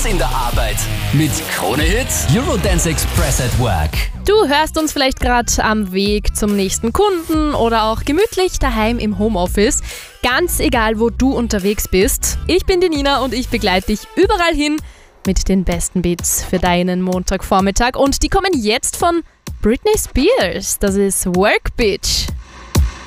Spaß in der Arbeit mit Krone Hits Eurodance Express at Work. Du hörst uns vielleicht gerade am Weg zum nächsten Kunden oder auch gemütlich daheim im Homeoffice. Ganz egal, wo du unterwegs bist. Ich bin die Nina und ich begleite dich überall hin mit den besten Beats für deinen Montagvormittag. Und die kommen jetzt von Britney Spears. Das ist Work Bitch.